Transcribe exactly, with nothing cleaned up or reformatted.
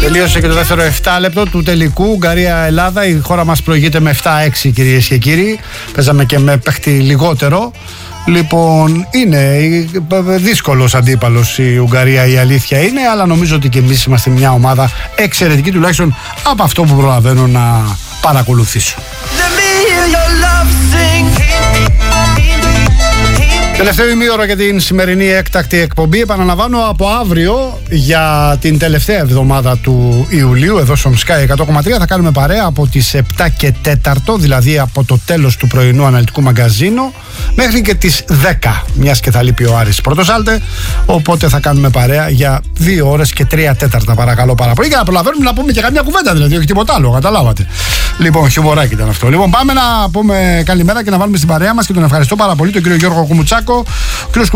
Τελείωσε και το δεύτερο επτά λεπτό του τελικού Ουγγαρία-Ελλάδα. Η χώρα μας προηγείται με επτά έξι, κυρίες και κύριοι. Παίζαμε και με παίχτη λιγότερο. Λοιπόν, είναι δύσκολος αντίπαλος η Ουγγαρία, η αλήθεια είναι, αλλά νομίζω ότι και εμείς είμαστε μια ομάδα εξαιρετική, τουλάχιστον από αυτό που προλαβαίνω να παρακολουθήσω. Τελευταίο ημίωρο για την σημερινή έκτακτη εκπομπή. Επαναλαμβάνω, από αύριο για την τελευταία εβδομάδα του Ιουλίου, εδώ στον Sky εκατό κόμμα τρία, θα κάνουμε παρέα από τις επτά και τέταρτο, δηλαδή από το τέλος του πρωινού αναλυτικού μαγκαζίνου, μέχρι και τις δέκα, μιας και θα λείπει ο Άρης Πρωτοσάλτε. Οπότε θα κάνουμε παρέα για δύο ώρες και τρία τέταρτα, παρακαλώ πάρα πολύ. Για να προλαβαίνουμε να πούμε και καμιά κουβέντα, δηλαδή, όχι τίποτα άλλο, καταλάβατε. Λοιπόν, χιουμοράκι ήταν αυτό. Λοιπόν, πάμε να πούμε καλημέρα και να βάλουμε στην παρέα μας και τον ευχαριστώ πάρα πολύ τον κύριο Γιώργο Κουμουτσάκο.